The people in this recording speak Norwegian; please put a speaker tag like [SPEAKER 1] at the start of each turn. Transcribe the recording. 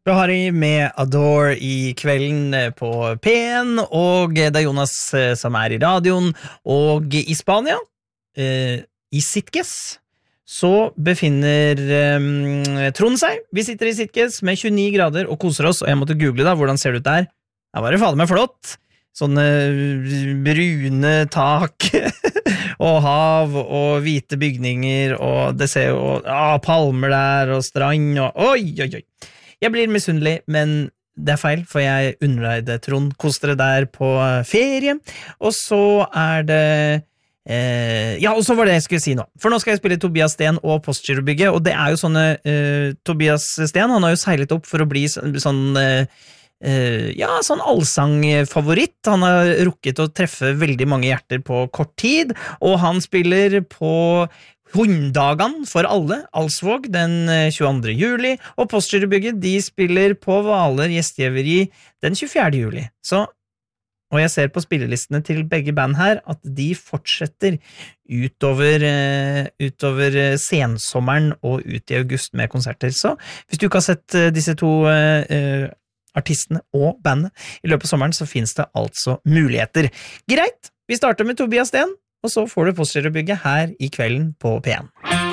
[SPEAKER 1] Behari med Adore i kvelden på P1, og det er Jonas som er i radioen, og i Spania, i Sitges, så befinner Trond seg. Vi sitter i Sitges med 29 grader og koser oss, og jeg måtte google da, hvordan ser det ut der? Da var det fader meg flott. Sånne brune tak og hav og hvite bygninger, og det ser jo palmer der og strand og oi, oi, oi. Jeg blir misunnelig, men det er feil, for jeg unner deg det, Trond. Kos dere der på ferie, og så er det og så var det jeg skulle si nå. For nå skal jeg spille Tobias Sten og Postgirobygget, og det er jo sånne Tobias Sten, han har jo seilet opp for å bli sånn allsangfavoritt. Han har rukket å treffe veldig mange hjerter på kort tid, og han spiller på Hunddagan for alle, Alsvåg, den 22. juli, og Postgirobygget, de spiller på Hvaler gjestgiveri den 24. juli. Og jeg ser på spillelistene til begge band her, at de fortsetter utover sensommeren og ut i august med konserter. Så hvis du ikke har sett disse to artistene og bandet i løpet av sommeren, så finnes det altså muligheter. Greit, vi starter med Tobias Sten, og så får du Postgirobygget her i kvelden på P1.